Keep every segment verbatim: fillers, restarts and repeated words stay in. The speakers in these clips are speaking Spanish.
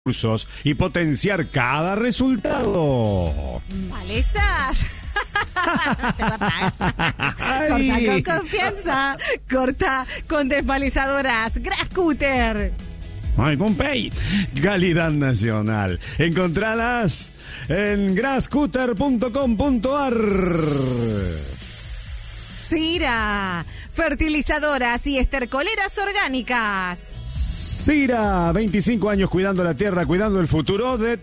recursos y potenciar cada resultado. Malezas. Corta con confianza. Corta con desmalizadoras. Grascooter. Ay, Pompey. Calidad nacional. Encontralas en grascooter punto com punto ar. Cira. Fertilizadoras y estercoleras orgánicas. Cira, veinticinco años cuidando la tierra, cuidando el futuro de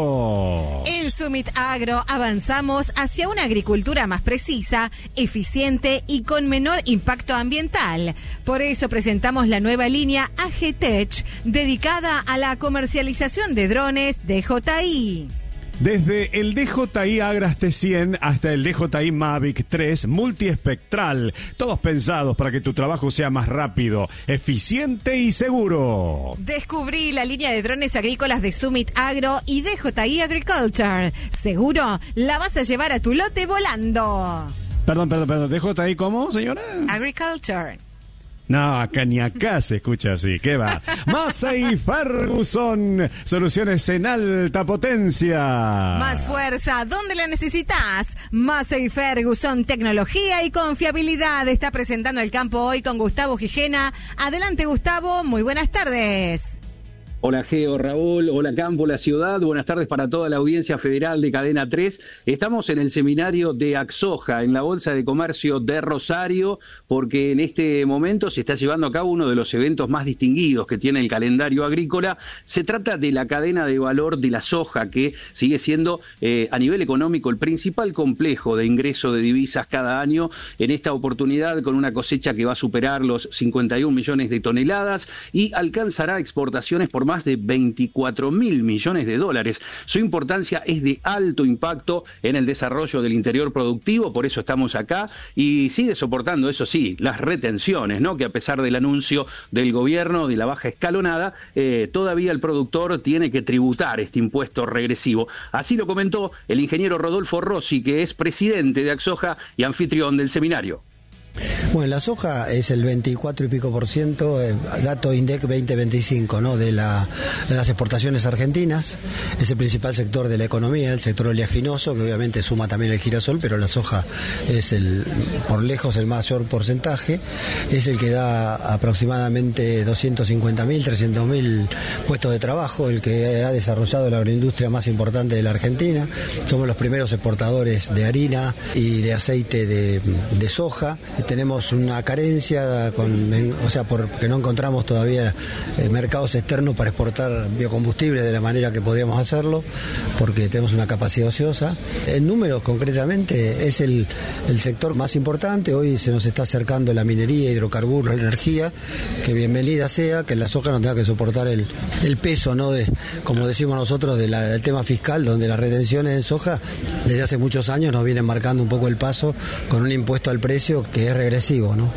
todo. En Summit Agro avanzamos hacia una agricultura más precisa, eficiente y con menor impacto ambiental. Por eso presentamos la nueva línea A G Tech, dedicada a la comercialización de drones D J I. Desde el D J I Agras T cien hasta el D J I Mavic tres multiespectral, todos pensados para que tu trabajo sea más rápido, eficiente y seguro. Descubrí la línea de drones agrícolas de Summit Agro y D J I Agriculture. Seguro la vas a llevar a tu lote volando. Perdón, perdón, perdón, ¿D J I cómo, señora? Agriculture. No, acá ni acá se escucha así. ¿Qué va? Massey Ferguson. Soluciones en alta potencia. Más fuerza. ¿Dónde la necesitas? Massey Ferguson. Tecnología y confiabilidad. Está presentando el campo hoy con Gustavo Gijena. Adelante, Gustavo. Muy buenas tardes. Hola Geo, Raúl, hola Campo, la ciudad, buenas tardes para toda la audiencia federal de Cadena tres. Estamos en el seminario de Axoja, en la Bolsa de Comercio de Rosario, porque en este momento se está llevando a cabo uno de los eventos más distinguidos que tiene el calendario agrícola. Se trata de la cadena de valor de la soja, que sigue siendo eh, a nivel económico el principal complejo de ingreso de divisas cada año, en esta oportunidad con una cosecha que va a superar los cincuenta y un millones de toneladas y alcanzará exportaciones por más de veinticuatro mil millones de dólares. Su importancia es de alto impacto en el desarrollo del interior productivo, por eso estamos acá, y sigue soportando, eso sí, las retenciones, ¿no? Que a pesar del anuncio del gobierno de la baja escalonada, eh, todavía el productor tiene que tributar este impuesto regresivo. Así lo comentó el ingeniero Rodolfo Rossi, que es presidente de Axoja y anfitrión del seminario. Bueno, la soja es el veinticuatro y pico por ciento, eh, dato INDEC veinte veinticinco, ¿no? de, la, de las exportaciones argentinas. Es el principal sector de la economía, el sector oleaginoso, que obviamente suma también el girasol, pero la soja es el por lejos el mayor porcentaje. Es el que da aproximadamente doscientos cincuenta mil, trescientos mil puestos de trabajo, el que ha desarrollado la agroindustria más importante de la Argentina. Somos los primeros exportadores de harina y de aceite de, de soja. Tenemos una carencia, con, o sea, porque no encontramos todavía eh, mercados externos para exportar biocombustibles de la manera que podíamos hacerlo, porque tenemos una capacidad ociosa. En números, concretamente, es el, el sector más importante. Hoy se nos está acercando la minería, hidrocarburos, la energía, que bienvenida sea, que la soja no tenga que soportar el, el peso, ¿no? de, como decimos nosotros, de la, del tema fiscal, donde las retenciones en soja desde hace muchos años nos vienen marcando un poco el paso con un impuesto al precio que es regresivo, ¿no?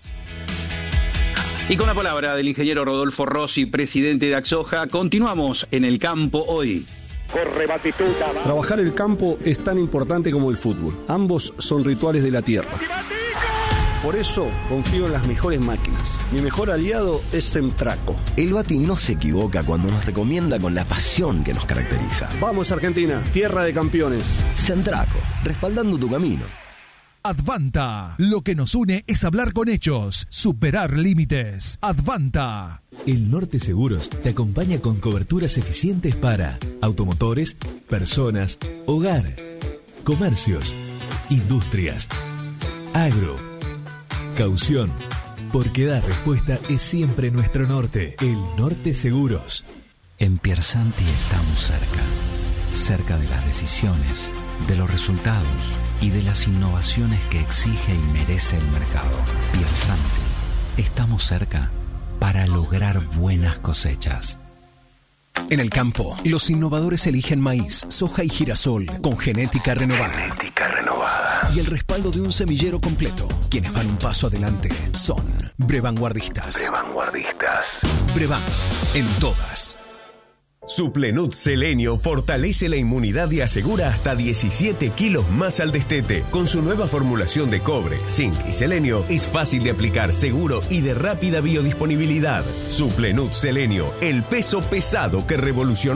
Y con la palabra del ingeniero Rodolfo Rossi, presidente de Axoja, continuamos en el campo hoy. Corre Batistuta. Trabajar el campo es tan importante como el fútbol. Ambos son rituales de la tierra. Por eso confío en las mejores máquinas. Mi mejor aliado es Semtraco. El Bati no se equivoca cuando nos recomienda con la pasión que nos caracteriza. Vamos Argentina, tierra de campeones. Semtraco, respaldando tu camino. Advanta. Lo que nos une es hablar con hechos, superar límites. Advanta. El Norte Seguros te acompaña con coberturas eficientes para automotores, personas, hogar, comercios, industrias, agro, caución. Porque dar respuesta es siempre nuestro norte. El Norte Seguros. En Piersanti estamos cerca. Cerca de las decisiones, de los resultados y de las innovaciones que exige y merece el mercado. Piersanti, estamos cerca para lograr buenas cosechas. En el campo, los innovadores eligen maíz, soja y girasol con genética renovada. Genética renovada. Y el respaldo de un semillero completo. Quienes van un paso adelante son Brevanguardistas. Brevanguardistas. Brevan, en todas. Suplenut Selenio fortalece la inmunidad y asegura hasta diecisiete kilos más al destete. Con su nueva formulación de cobre, zinc y selenio, es fácil de aplicar, seguro y de rápida biodisponibilidad. Suplenut Selenio, el peso pesado que revolucionó